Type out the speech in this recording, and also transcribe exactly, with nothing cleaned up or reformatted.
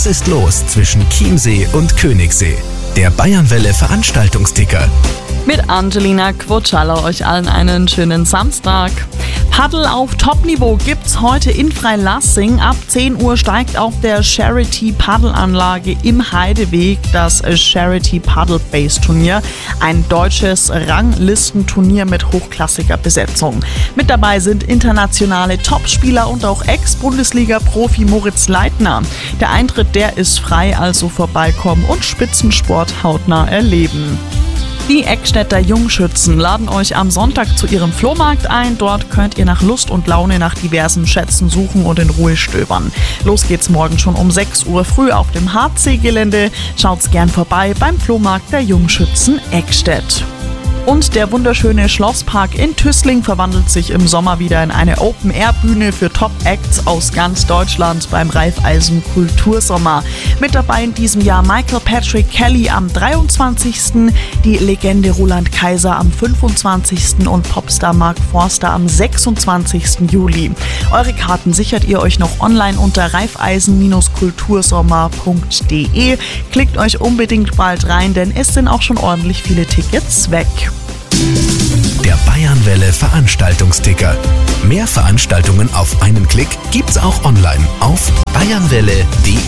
Was ist los zwischen Chiemsee und Königssee? Der Bayernwelle Veranstaltungsticker. Mit Angelina Quotschallo euch allen einen schönen Samstag. Paddel auf Topniveau gibt's heute in Freilassing. Ab zehn Uhr steigt auf der Charity Paddelanlage im Heideweg das Charity Paddle Base Turnier. Ein deutsches Ranglistenturnier mit hochklassiger Besetzung. Mit dabei sind internationale Topspieler und auch Ex-Bundesliga-Profi Moritz Leitner. Der Eintritt, der ist frei, also vorbeikommen und Spitzensport hautnah erleben. Die Eckstädter Jungschützen laden euch am Sonntag zu ihrem Flohmarkt ein. Dort könnt ihr nach Lust und Laune nach diversen Schätzen suchen und in Ruhe stöbern. Los geht's morgen schon um sechs Uhr früh auf dem H C-Gelände. Schaut's gern vorbei beim Flohmarkt der Jungschützen Eckstedt. Und der wunderschöne Schlosspark in Tüßling verwandelt sich im Sommer wieder in eine Open-Air-Bühne für Top-Acts aus ganz Deutschland beim Raiffeisen Kultursommer. Mit dabei in diesem Jahr Michael Patrick Kelly am dreiundzwanzigsten, die Legende Roland Kaiser am fünfundzwanzigsten und Popstar Mark Forster am sechsundzwanzigsten Juli. Eure Karten sichert ihr euch noch online unter raiffeisen kultursommer punkt de. Klickt euch unbedingt bald rein, denn es sind auch schon ordentlich viele Tickets weg. Der Bayernwelle Veranstaltungsticker. Mehr Veranstaltungen auf einen Klick gibt's auch online auf bayernwelle punkt de.